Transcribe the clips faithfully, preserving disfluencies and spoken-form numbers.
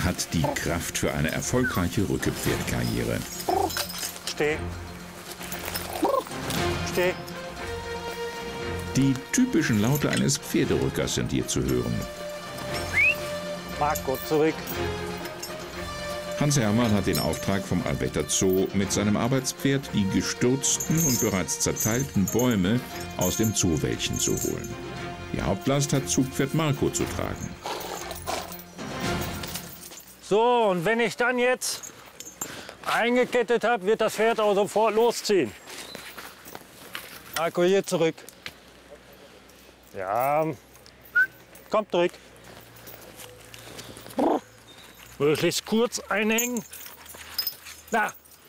hat die Kraft für eine erfolgreiche Rückepferdkarriere. Steh. Steh. Die typischen Laute eines Pferderückers sind hier zu hören. Marco, zurück. Hans Hermann hat den Auftrag vom Albetter Zoo, mit seinem Arbeitspferd die gestürzten und bereits zerteilten Bäume aus dem Zoowäldchen zu holen. Die Hauptlast hat Zugpferd Marco zu tragen. So, und wenn ich dann jetzt eingekettet habe, wird das Pferd auch sofort losziehen. Marco, hier zurück. Ja, komm zurück. Möglichst kurz einhängen. Na.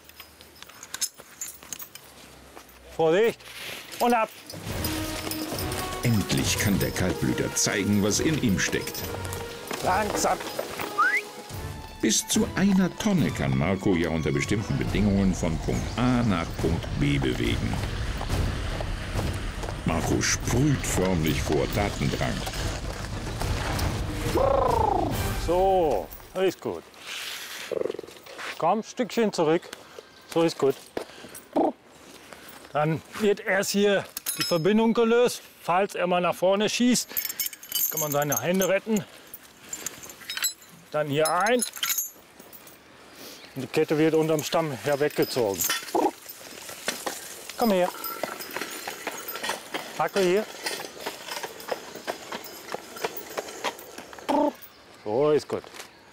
Vorsicht. Und ab. Endlich kann der Kaltblüter zeigen, was in ihm steckt. Langsam. Bis zu einer Tonne kann Marco ja unter bestimmten Bedingungen von Punkt A nach Punkt B bewegen. Marco sprüht förmlich vor Tatendrang. So, ist gut. Komm, Stückchen zurück. So ist gut. Dann wird erst hier die Verbindung gelöst. Falls er mal nach vorne schießt, kann man seine Hände retten. Dann hier ein. Und die Kette wird unterm Stamm her weggezogen. Komm her. Marco hier. So ist gut.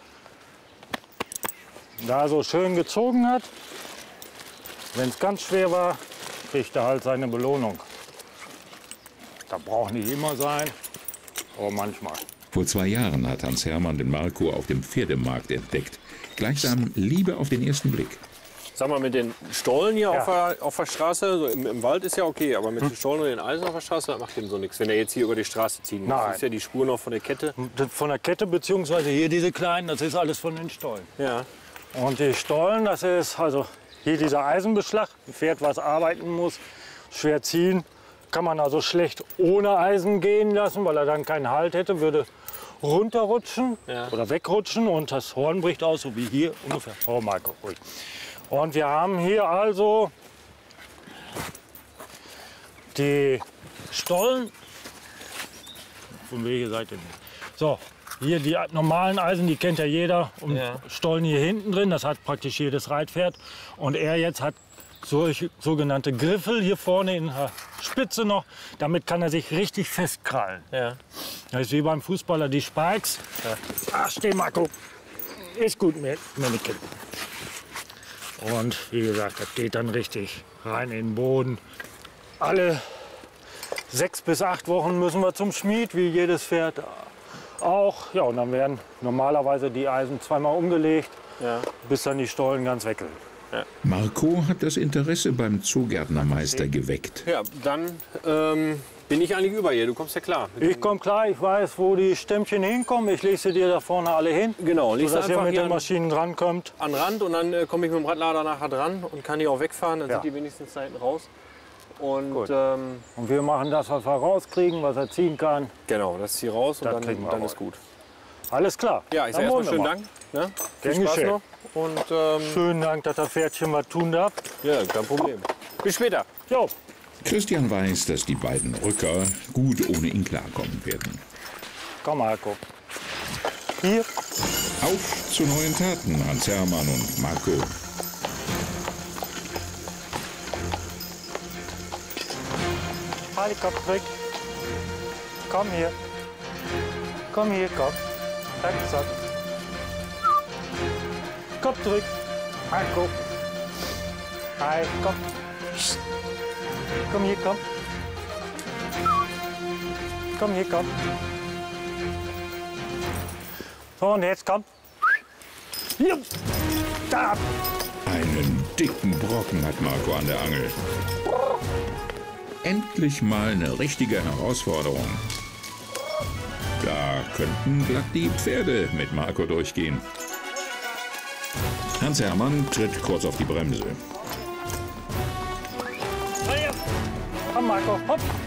Da er so schön gezogen hat, wenn es ganz schwer war, kriegt er halt seine Belohnung. Das braucht nicht immer sein, aber manchmal. Vor zwei Jahren hat Hans Hermann den Marco auf dem Pferdemarkt entdeckt. Gleichsam Liebe auf den ersten Blick. Sag mal, mit den Stollen hier Ja. auf, der, auf der Straße, so im, im Wald ist ja okay, aber mit hm. den Stollen und den Eisen auf der Straße, das macht dem so nichts, wenn er jetzt hier über die Straße ziehen muss. Nein. Das ist ja die Spur noch von der Kette. Von der Kette, beziehungsweise hier diese kleinen, das ist alles von den Stollen. Ja. Und die Stollen, das ist also hier dieser Eisenbeschlag. Ein Pferd, was arbeiten muss, schwer ziehen, kann man also schlecht ohne Eisen gehen lassen, weil er dann keinen Halt hätte, würde runterrutschen Ja. oder wegrutschen und das Horn bricht aus, so wie hier ungefähr. Oh, Marco, ruhig. Und wir haben hier also die Stollen. Von welcher Seite nicht? So, hier die normalen Eisen, die kennt ja jeder. Und Ja. Stollen hier hinten drin, das hat praktisch jedes Reitpferd. Und er jetzt hat solche sogenannte Griffel hier vorne in der Spitze noch. Damit kann er sich richtig festkrallen. Ja. Das ist wie beim Fußballer die Spikes. Ja. Ach, steh, Marco. Ist gut, Männchen. Und wie gesagt, das geht dann richtig rein in den Boden. Alle sechs bis acht Wochen müssen wir zum Schmied, wie jedes Pferd auch. Ja, und dann werden normalerweise die Eisen zweimal umgelegt, Ja. bis dann die Stollen ganz weggeln. Marco hat das Interesse beim Zoogärtnermeister geweckt. Ja, dann ähm, bin ich eigentlich über hier. Du kommst ja klar. Ich komme klar, ich weiß, wo die Stämmchen hinkommen. Ich lege sie dir da vorne alle hin, Genau, legst du sodass ihr einfach mit hier den an, Maschinen drankommt. an den Rand und dann äh, komme ich mit dem Radlader nachher dran und kann die auch wegfahren. Dann Ja. sind die wenigstens da hinten raus. Und Gut. ähm, Und wir machen das, was wir rauskriegen, was er ziehen kann. genau, das ist hier raus und Das dann, kriegen wir dann raus. ist gut. Alles klar. Ja, ich Dann sage erstmal wollen wir schönen mal. Dank. Ne? Gern Viel Spaß geschehen. noch. Und ähm, Schönen Dank, dass das Pferdchen was tun darf. ja, kein Problem. Bis später. Jo. Christian weiß, dass die beiden Rücker gut ohne ihn klarkommen werden. Komm, Marco. Hier. Auf zu neuen Taten, Hans Hermann und Marco. Halt den Kopf weg. Komm hier. Komm hier, komm. Zack, zack. Kopf zurück. Marco. Hi, komm. Psst. Komm hier, komm. Komm hier, komm. So, und jetzt komm. Hier. Da. Einen dicken Brocken hat Marco an der Angel. Endlich mal eine richtige Herausforderung. Da könnten glatt die Pferde mit Marco durchgehen. Hans Hermann tritt kurz auf die Bremse. Komm, Marco, hopp.